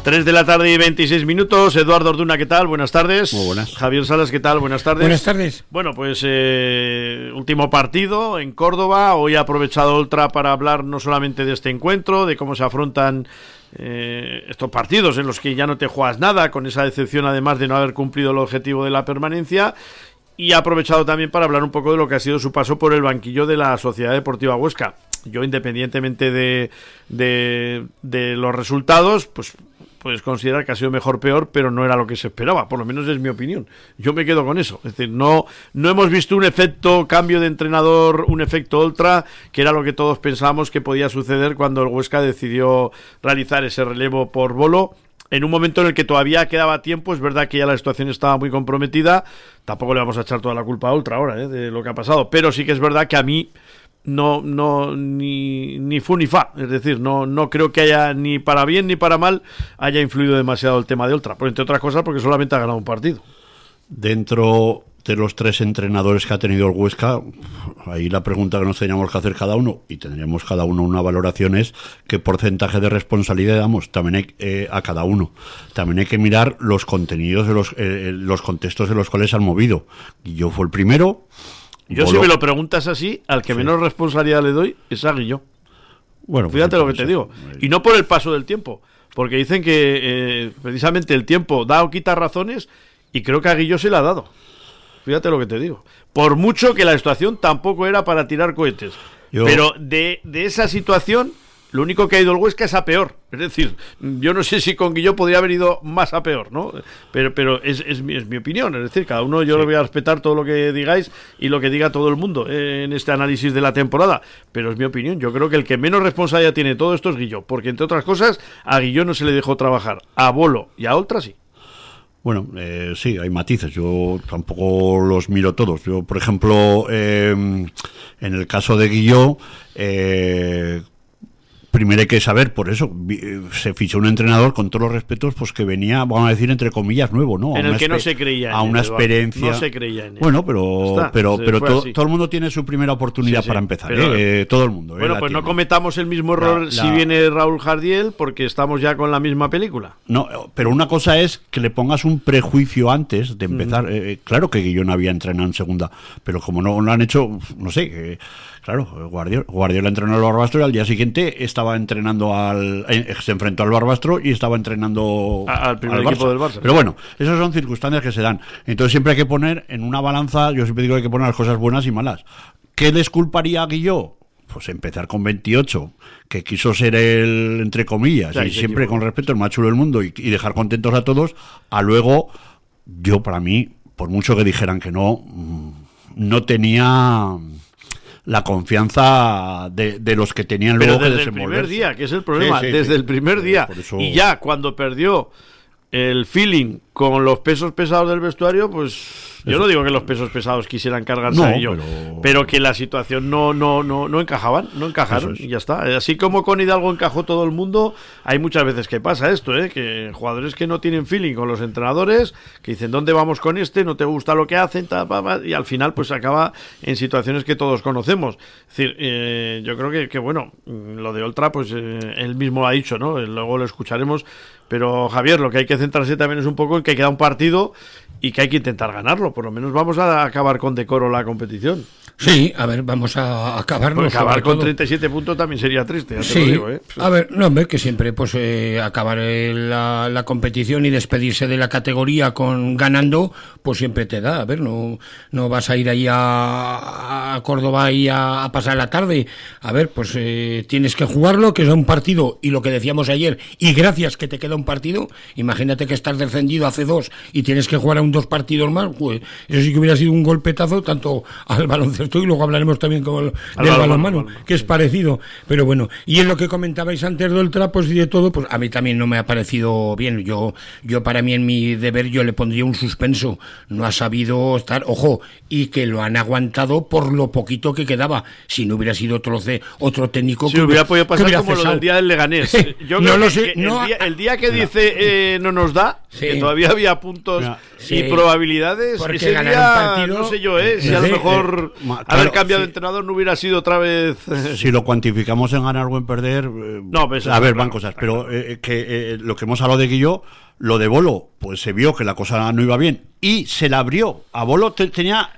3 de la tarde y 26 minutos. Eduardo Orduna, ¿qué tal? Buenas tardes. Muy buenas. Javier Salas, ¿qué tal? Buenas tardes. Buenas tardes. Bueno, pues último partido en Córdoba. Hoy ha aprovechado Oltra para hablar no solamente de este encuentro, de cómo se afrontan estos partidos en los que ya no te juegas nada, con esa decepción además de no haber cumplido el objetivo de la permanencia. Y ha aprovechado también para hablar un poco de lo que ha sido su paso por el banquillo de la Sociedad Deportiva Huesca. Yo, independientemente de los resultados, pues puedes considerar que ha sido mejor peor, pero no era lo que se esperaba, por lo menos es mi opinión. Yo me quedo con eso. Es decir, no hemos visto un efecto cambio de entrenador, un efecto Oltra, que era lo que todos pensábamos que podía suceder cuando el Huesca decidió realizar ese relevo por Bolo. En un momento en el que todavía quedaba tiempo, es verdad que ya la situación estaba muy comprometida, tampoco le vamos a echar toda la culpa a Oltra ahora, de lo que ha pasado, pero sí que es verdad que a mí ni fu ni fa, es decir, no creo que haya, ni para bien ni para mal, haya influido demasiado el tema de Oltra, entre otras cosas porque solamente ha ganado un partido. Dentro de los 3 entrenadores que ha tenido el Huesca, ahí la pregunta que nos teníamos que hacer cada uno, y tendríamos cada uno una valoración, es qué porcentaje de responsabilidad damos también a cada uno. También hay que mirar los contenidos de los contextos en los cuales se han movido. Guilló fue el primero. Yo, si me lo preguntas así, al que menos responsabilidad le doy es a Guilló. Bueno, fíjate lo que te digo. Y no por el paso del tiempo, porque dicen que precisamente el tiempo da o quita razones, y creo que a Guilló se le ha dado. Fíjate lo que te digo. Por mucho que la situación tampoco era para tirar cohetes. Pero de esa situación, lo único que ha ido el Huesca es a peor. Es decir, yo no sé si con Guilló podría haber ido más a peor, ¿no? Pero es mi opinión. Es decir, cada uno, yo le voy a respetar todo lo que digáis y lo que diga todo el mundo en este análisis de la temporada. Pero es mi opinión. Yo creo que el que menos responsabilidad tiene todo esto es Guilló. Porque, entre otras cosas, a Guilló no se le dejó trabajar. A Bolo y a Oltra sí. Bueno, sí, hay matices. Yo tampoco los miro todos. Yo, por ejemplo, en el caso de Guilló, primero hay que saber, por eso, se fichó un entrenador, con todos los respetos, pues que venía, vamos a decir, entre comillas, nuevo, ¿no? En el que no se creía a una experiencia. No se creía en él. Bueno, pero todo el mundo tiene su primera oportunidad para empezar, todo el mundo. Bueno, pues no cometamos el mismo error si viene Raúl Jardiel, porque estamos ya con la misma película. No, pero una cosa es que le pongas un prejuicio antes de empezar. Claro que Guillón había entrenado en segunda, pero como no lo han hecho, no sé, claro, Guardiola entrenó al Barbastro y al día siguiente estaba entrenando se enfrentó al Barbastro y estaba entrenando al primer equipo del Barça. Pero bueno, esas son circunstancias que se dan. Entonces siempre hay que poner en una balanza, yo siempre digo que hay que poner las cosas buenas y malas. ¿Qué les culparía a Guilló? Pues empezar con 28, que quiso ser el, entre comillas, y siempre con respeto, el más chulo del mundo y dejar contentos a todos, a luego, yo para mí, por mucho que dijeran que no tenía la confianza de los que tenían luego que desenvolverse. Desde el primer día, que es el problema, desde el primer día. Eso... Y ya cuando perdió el feeling con los pesos pesados del vestuario, pues yo no digo que los pesos pesados quisieran cargarse a ello, pero que la situación no encajaron y ya está. Así como con Hidalgo encajó todo el mundo, hay muchas veces que pasa esto, que jugadores que no tienen feeling con los entrenadores, que dicen ¿dónde vamos con este? No te gusta lo que hacen, y al final pues acaba en situaciones que todos conocemos. Es decir, yo creo que bueno, lo de Oltra pues él mismo lo ha dicho, ¿no? Luego lo escucharemos, pero Javier, lo que hay que centrarse también es un poco en que queda un partido y que hay que intentar ganarlo. Por lo menos vamos a acabar con decoro la competición. Sí, a ver, vamos a acabarlo. Pues acabar con 37 puntos también sería triste, ya te lo digo, A ver, no, hombre, que siempre pues acabar la competición y despedirse de la categoría ganando, pues siempre te da. A ver, no vas a ir ahí a Córdoba y a pasar la tarde. A ver, pues tienes que jugarlo, que es un partido, y lo que decíamos ayer, y gracias que te queda un partido. Imagínate que estás descendido hace 2 y tienes que jugar aún 2 partidos más, pues eso sí que hubiera sido un golpetazo tanto al baloncesto, y luego hablaremos también del balonmano, que es parecido, pero bueno, y en lo que comentabais antes del Oltra, pues y de todo, pues a mí también no me ha parecido bien. Yo para mí, en mi deber, yo le pondría un suspenso. No ha sabido estar, ojo, y que lo han aguantado por lo poquito que quedaba. Si no hubiera sido otro técnico, que hubiera podido pasar como lo del día del Leganés. Yo creo que el día que dice no nos da, que todavía había puntos y probabilidades. Porque ese día, partido, no sé yo, si a lo mejor haber cambiado de entrenador no hubiera sido otra vez... Si lo cuantificamos en ganar o en perder, no, pues a ver, van cosas, pero lo que hemos hablado de Guilló, lo de Bolo, pues se vio que la cosa no iba bien y se la abrió. A Bolo tenía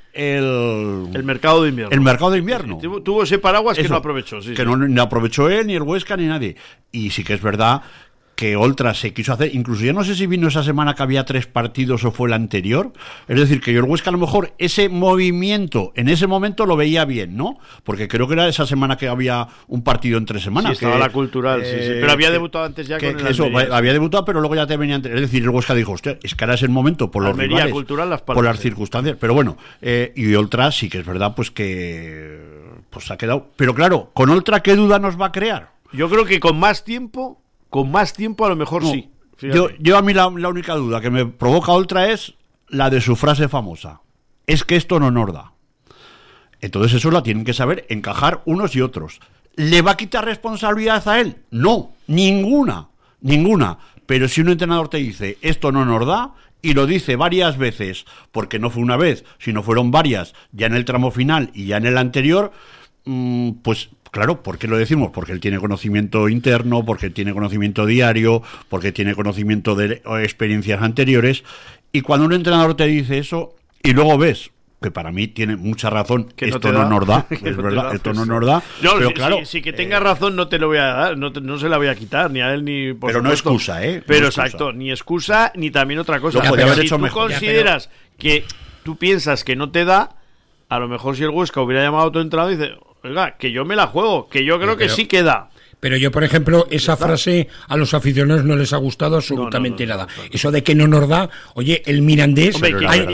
el mercado de invierno. El mercado de invierno. Sí, tuvo ese paraguas que no aprovechó. Que no aprovechó él, ni el Huesca, ni nadie. Y sí que es verdad que Oltra se quiso hacer, incluso yo no sé si vino esa semana que había 3 partidos o fue el anterior, es decir, que yo el Huesca a lo mejor ese movimiento en ese momento lo veía bien, ¿no? Porque creo que era esa semana que había un partido entre semanas. Sí, estaba la Cultural, sí, pero había debutado antes ya con el Almería. Había debutado, pero luego ya te venía, es decir, el Huesca dijo, hostia, es que ahora es el momento por los Almería, rivales, Cultural, por las circunstancias, pero bueno, y Oltra sí que es verdad, pues que pues ha quedado, pero claro, con Oltra, ¿qué duda nos va a crear? Yo creo que con más tiempo a lo mejor no, sí. Yo a mí la única duda que me provoca Oltra es la de su frase famosa. Es que esto no nos da. Entonces eso la tienen que saber encajar unos y otros. ¿Le va a quitar responsabilidad a él? No, ninguna. Pero si un entrenador te dice esto no nos da, y lo dice varias veces, porque no fue una vez, sino fueron varias, ya en el tramo final y ya en el anterior, pues... Claro, ¿por qué lo decimos? Porque él tiene conocimiento interno, porque tiene conocimiento diario, porque tiene conocimiento de experiencias anteriores. Y cuando un entrenador te dice eso, y luego ves que para mí tiene mucha razón, que esto no nos da, es verdad, esto no nos da. No, pero claro, sí que tenga razón no te lo voy a dar, no se la voy a quitar, ni a él ni por pero supuesto. No excusa, ¿eh? Pero no exacto, ni excusa, ni también otra cosa. Lo podría haber si hecho tú mejor. consideras que tú piensas que no te da, a lo mejor si el Huesca hubiera llamado a otro entrenador y dice... Oiga, que yo me la juego, que yo creo que sí queda. Pero yo, por ejemplo, esa frase a los aficionados no les ha gustado absolutamente nada. Eso de que no nos da, oye, el Mirandés... Hombre,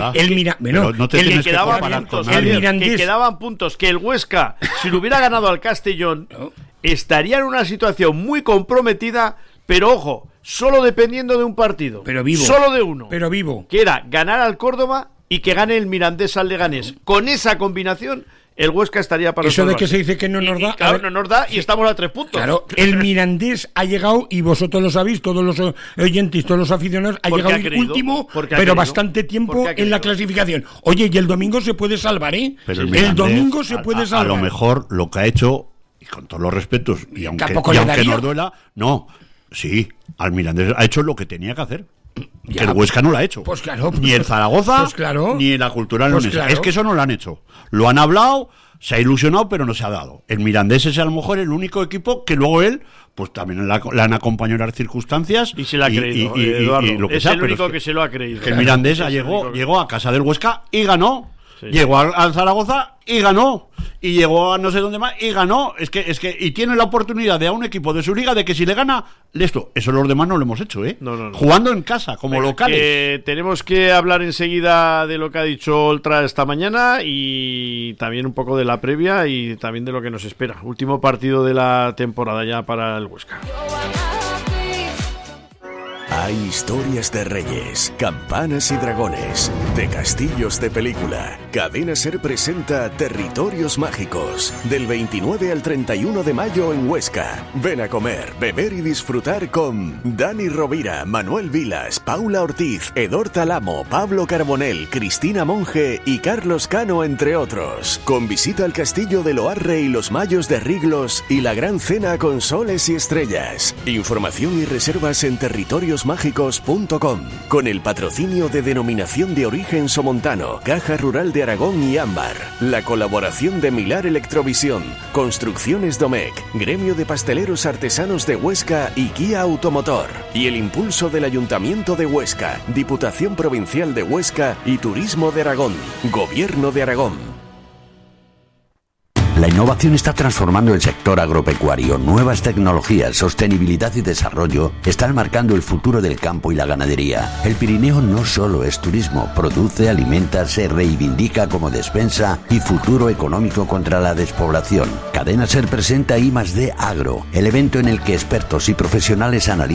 que quedaban puntos, que el Huesca, si lo hubiera ganado al Castellón, estaría en una situación muy comprometida, pero ojo, solo dependiendo de un partido. Pero vivo. Solo de uno. Pero vivo. Que era ganar al Córdoba y que gane el Mirandés al Leganés. Con esa combinación... El Huesca estaría para... Eso de que se dice que no nos da... Claro, no nos da y estamos a 3 puntos. Claro, el Mirandés ha llegado, y vosotros lo sabéis, todos los oyentes, todos los aficionados, ha llegado el último, pero bastante tiempo en la clasificación. Oye, y el domingo se puede salvar, ¿eh? Pero el domingo se puede salvar. A lo mejor lo que ha hecho, y con todos los respetos, y aunque nos duela, no, sí, al Mirandés ha hecho lo que tenía que hacer. Ya, el Huesca no lo ha hecho. Pues claro, ni el Zaragoza, ni la Cultural Leonesa. Claro. Es que eso no lo han hecho. Lo han hablado, se ha ilusionado, pero no se ha dado. El Mirandés es a lo mejor el único equipo que luego él, pues también le han acompañado en las circunstancias. Y se lo ha creído, Eduardo. Y lo que es el único que se lo ha creído. Que el Mirandés llegó a casa del Huesca y ganó. Sí. Llegó al Zaragoza y ganó. Y llegó a no sé dónde más y ganó. Es que y tiene la oportunidad de a un equipo de su liga de que si le gana, eso los demás no lo hemos hecho, ¿eh? No. Jugando en casa, como locales. Tenemos que hablar enseguida de lo que ha dicho Oltra esta mañana y también un poco de la previa y también de lo que nos espera. Último partido de la temporada ya para el Huesca. Hay historias de reyes, campanas y dragones, de castillos de película. Cadena SER presenta Territorios Mágicos, del 29 al 31 de mayo en Huesca. Ven a comer, beber y disfrutar con Dani Rovira, Manuel Vilas, Paula Ortiz, Edor Talamo, Pablo Carbonell, Cristina Monge y Carlos Cano, entre otros. Con visita al castillo de Loarre y los Mayos de Riglos y la gran cena con soles y estrellas. Información y reservas en territoriosmágicos.com, con el patrocinio de Denominación de Origen Somontano, Caja Rural de Aragón y Ámbar, la colaboración de Milar Electrovisión, Construcciones Domecq, Gremio de Pasteleros Artesanos de Huesca y Kia Automotor, y el impulso del Ayuntamiento de Huesca, Diputación Provincial de Huesca y Turismo de Aragón, Gobierno de Aragón. La innovación está transformando el sector agropecuario. Nuevas tecnologías, sostenibilidad y desarrollo están marcando el futuro del campo y la ganadería. El Pirineo no solo es turismo, produce, alimenta, se reivindica como despensa y futuro económico contra la despoblación. Cadena SER presenta I+D Agro, el evento en el que expertos y profesionales analizan